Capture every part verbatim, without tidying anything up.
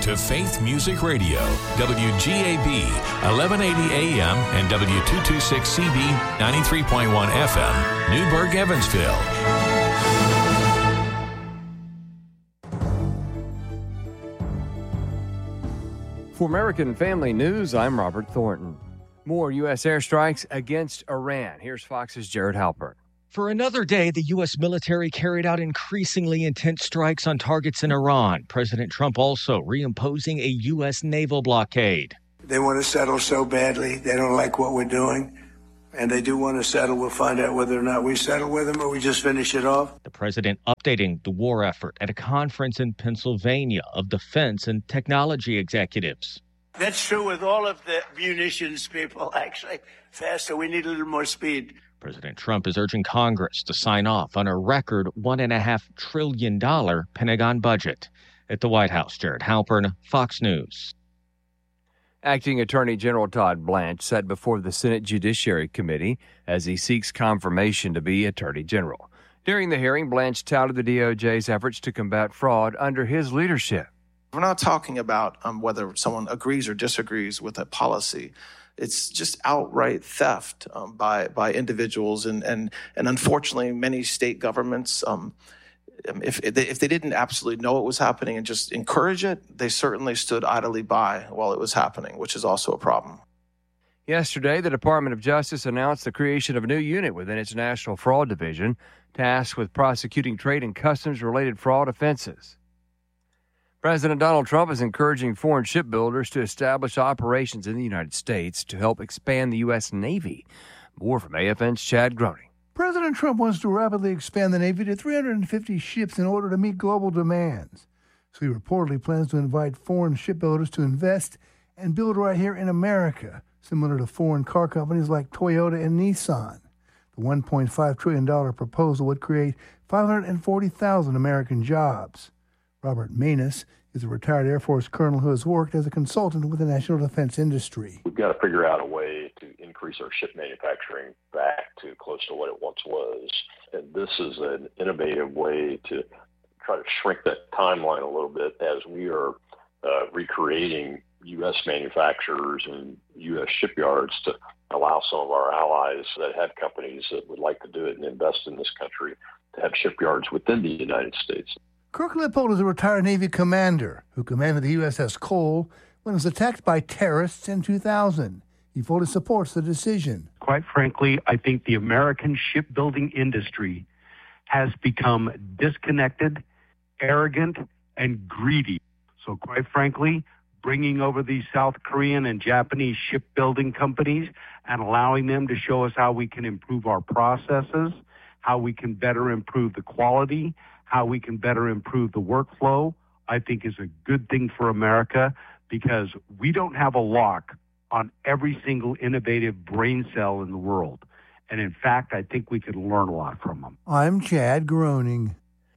to Faith Music Radio, W G A B, eleven eighty A M and W two twenty-six C B, ninety-three point one F M, Newburgh, Evansville. For American Family News, I'm Robert Thornton. More U S airstrikes against Iran. Here's Fox's Jared Halpern. For another day, the U S military carried out increasingly intense strikes on targets in Iran. President Trump also reimposing a U S naval blockade. They want to settle so badly. They don't like what we're doing. And they do want to settle. We'll find out whether or not we settle with them or we just finish it off. The president updating the war effort at a conference in Pennsylvania of defense and technology executives. That's true with all of the munitions people, actually. Faster, we need a little more speed. President Trump is urging Congress to sign off on a record one point five trillion dollars Pentagon budget. At the White House, Jared Halpern, Fox News. Acting Attorney General Todd Blanche said before the Senate Judiciary Committee as he seeks confirmation to be Attorney General. During the hearing, Blanche touted the D O J's efforts to combat fraud under his leadership. We're not talking about um, whether someone agrees or disagrees with a policy. It's just outright theft um, by by individuals, and and and unfortunately, many state governments, um, if if they, if they didn't absolutely know it was happening and just encourage it, they certainly stood idly by while it was happening, which is also a problem. Yesterday, the Department of Justice announced the creation of a new unit within its National Fraud Division, tasked with prosecuting trade and customs-related fraud offenses. President Donald Trump is encouraging foreign shipbuilders to establish operations in the United States to help expand the U S. Navy. More from A F N's Chad Groening. President Trump wants to rapidly expand the Navy to three hundred fifty ships in order to meet global demands. So he reportedly plans to invite foreign shipbuilders to invest and build right here in America, similar to foreign car companies like Toyota and Nissan. The one point five trillion dollars proposal would create five hundred forty thousand American jobs. Robert Manus is a retired Air Force colonel who has worked as a consultant with the national defense industry. We've got to figure out a way to increase our ship manufacturing back to close to what it once was. And this is an innovative way to try to shrink that timeline a little bit as we are uh, recreating U S manufacturers and U S shipyards to allow some of our allies that have companies that would like to do it and invest in this country to have shipyards within the United States. Kirk Lippold is a retired Navy commander who commanded the U S S Cole when it was attacked by terrorists in two thousand. He fully supports the decision. Quite frankly, I think the American shipbuilding industry has become disconnected, arrogant, and greedy. So quite frankly, bringing over these South Korean and Japanese shipbuilding companies and allowing them to show us how we can improve our processes, how we can better improve the quality, how we can better improve the workflow, I think is a good thing for America because we don't have a lock on every single innovative brain cell in the world. And in fact, I think we could learn a lot from them. I'm Chad Groening.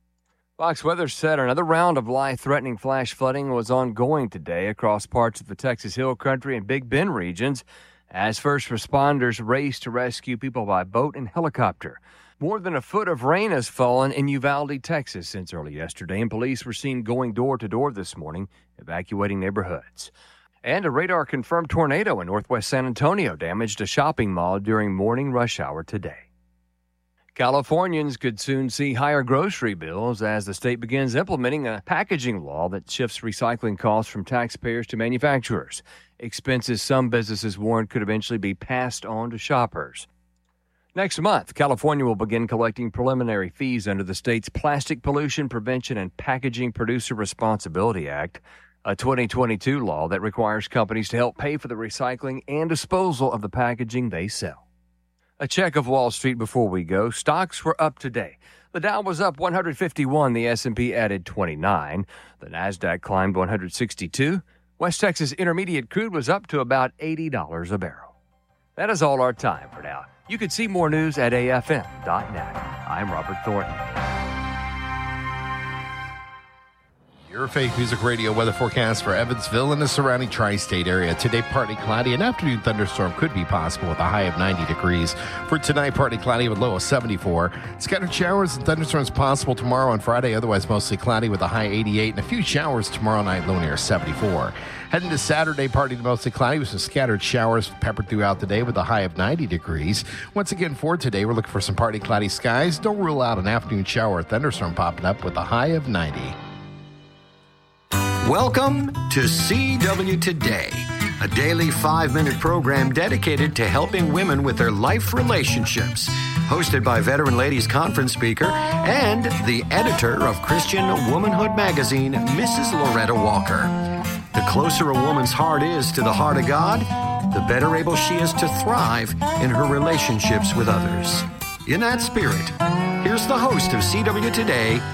Fox Weather said another round of life-threatening flash flooding was ongoing today across parts of the Texas Hill Country and Big Bend regions as first responders raced to rescue people by boat and helicopter. More than a foot of rain has fallen in Uvalde, Texas since early yesterday, and police were seen going door-to-door this morning, evacuating neighborhoods. And a radar-confirmed tornado in northwest San Antonio damaged a shopping mall during morning rush hour today. Californians could soon see higher grocery bills as the state begins implementing a packaging law that shifts recycling costs from taxpayers to manufacturers. Expenses some businesses warn could eventually be passed on to shoppers. Next month, California will begin collecting preliminary fees under the state's Plastic Pollution Prevention and Packaging Producer Responsibility Act, a twenty twenty-two law that requires companies to help pay for the recycling and disposal of the packaging they sell. A check of Wall Street before we go. Stocks were up today. The Dow was up one hundred fifty-one. The S and P added twenty-nine. The NASDAQ climbed one hundred sixty-two. West Texas Intermediate crude was up to about eighty dollars a barrel. That is all our time for now. You can see more news at A F M dot net. I'm Robert Thornton. Your Faith Music Radio weather forecast for Evansville and the surrounding tri-state area. Today, partly cloudy. An afternoon thunderstorm could be possible with a high of ninety degrees. For tonight, partly cloudy with low of seventy-four. Scattered showers and thunderstorms possible tomorrow and Friday. Otherwise, mostly cloudy with a high eighty-eight. And a few showers tomorrow night, low near seventy-four. Heading to Saturday, partly to mostly cloudy with some scattered showers peppered throughout the day with a high of ninety degrees. Once again, for today, we're looking for some partly cloudy skies. Don't rule out an afternoon shower or thunderstorm popping up with a high of ninety. Welcome to C W Today, a daily five-minute program dedicated to helping women with their life relationships. Hosted by Veteran Ladies Conference speaker and the editor of Christian Womanhood magazine, Missus Loretta Walker. The closer a woman's heart is to the heart of God, the better able she is to thrive in her relationships with others. In that spirit, here's the host of C W Today,